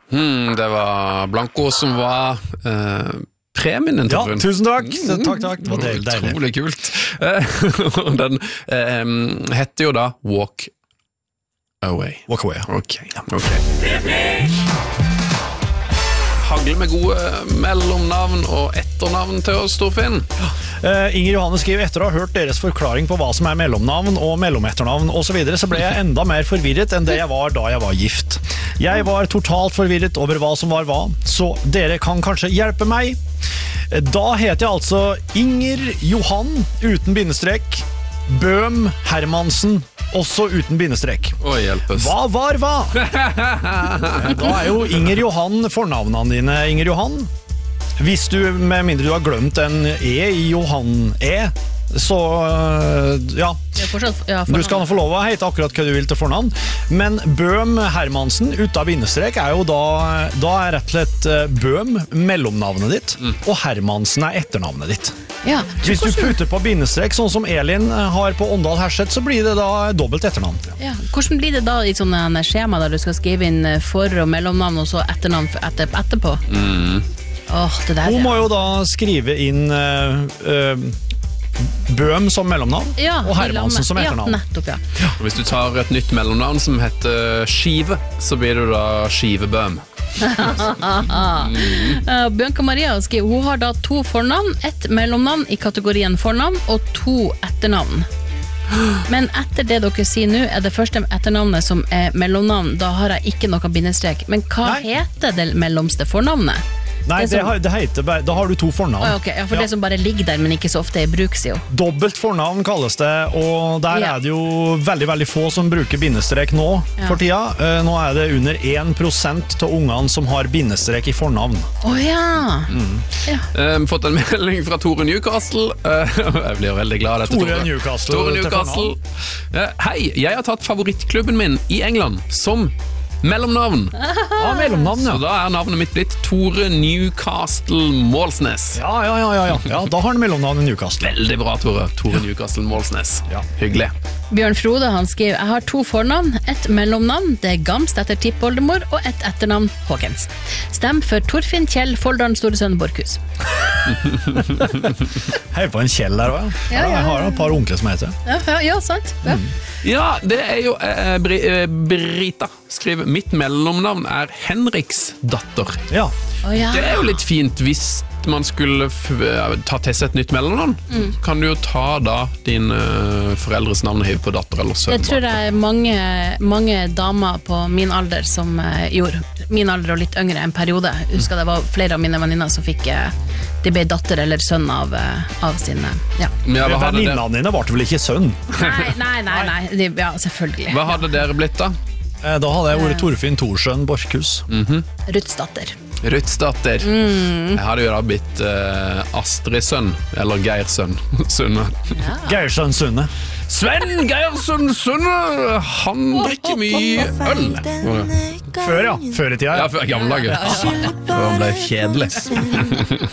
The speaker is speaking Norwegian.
Det var Blanco som var premien din, Ja, tusen takk. Takk. Det var deilig. Utrolig kult. Den heter jo da Walk Away. Walk away. Ok. Hagl med gode mellomnavn og etternavn til oss, Torfinn. Inger Johanne skriver etter å ha hørt deres forklaring på hva som er mellomnavn og mellometternavn og så videre, så ble jeg enda mer forvirret enn det jeg var da jeg var gift. Jeg var totalt forvirret over hva som var hva, så dere kan kanskje hjelpe meg. Da heter jeg altså Inger Johann uten bindestrek, Bøhm Hermansen, også uten bindestrek. Hjelpes. Hva var hva? Da er jo Inger Johann fornavnene dine, Inger Johann. Hvis du, med mindre du har glemt en E i Johann E, så ja, du skal få lov å hete akkurat hva du vil til fornavn. Men Bøhm Hermansen uten bindestrek er jo da er rett og slett Bøhm mellomnavnet ditt, og Hermansen er etternavnet ditt. Ja, Hvis du putter på bindestrek, sånn som Elin har på Åndal Herseth, så blir det da dobbelt etternavn. Ja. Hvordan blir det da i sånne skjema der du skal skrive inn for- og mellomnavn og så etternavn etterpå? Det der, Hun må jo da skrive inn Bøhm som mellomnavn og Hermansen som etternavn. Ja, nettopp, Hvis du tar et nytt mellomnavn som heter Skive, så blir du da Skivebøhm. Bianca Maria skriver, hun har da 2 fornavn, 1 mellomnavn i kategorien fornavn og 2 etternavn. Men etter det dere sier nå, er det første etternavnet som er mellomnavn. Da har jeg ikke noe bindestrek. Men hva heter det mellomste fornavnet? Nei, det heter bare, da har du 2 fornavn. For det som bare ligger der, men ikke så ofte i bruk, sier jo. Dobbelt fornavn kalles det, og der er det jo veldig, veldig få som bruker bindestrek nå for tida. Nå er det under 1% av ungene som har bindestrek i fornavn. Fått en melding fra Tore Newcastle. Jeg blir veldig glad av dette, Tore Newcastle. Hei, jeg har tatt favorittklubben min i England som mellomnavn. Mellomnavn, Så da er navnet mitt blitt Tore Newcastle Målsnes. Ja, da har han mellomnavn i Newcastle. Veldig bra, Tore Newcastle Målsnes. Hyggelig. Bjørn Frode, han skriver, jeg har 2 fornavn, 1 mellomnavn, det er Gamst etter tippoldemor, og 1 etternavn, Håkens. Stem for Torfinn Kjell, Folldalen Storesønn Borkhus. Hei på en Kjell der også, Jeg har et par onkler som heter. Ja, sant. Ja, det er jo Brita skriver, mitt mellomnavn er Henriks datter. Det er jo litt fint hvis man skulle ta til seg et nytt mellomnavn. Kan du jo ta da din foreldres navn og hive på datter eller sønn. Det tror jeg mange damer på min alder som gjorde. Min alder og litt yngre en periode. Jeg husker det var flere av mine venninner som fikk de ble datter eller sønn av sine. Venninnene dine var det vel ikke sønn? Nei. Ja, selvfølgelig. Hva hadde dere blitt da? Da hadde jeg vært Torfinn Thorsønn Borkhus. Rutsdatter. Jeg hadde jo da blitt Astrid-sønn, eller Geir-sønn Sunne. Geir-sønn Sunne. Sven Geir-sønn Sunne, han drikker mye øl. Før i tida. Ja, før gamle dager. Før han ble kjedelig.